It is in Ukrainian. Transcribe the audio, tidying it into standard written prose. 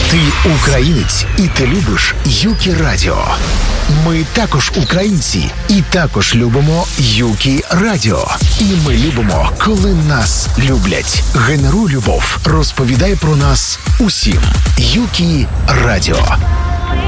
Ти українець, і ти любиш Юкі Радіо. Ми також українці, і також любимо Юкі Радіо. І ми любимо, коли нас люблять. Генеруй любов, розповідай про нас усім. Юкі Радіо.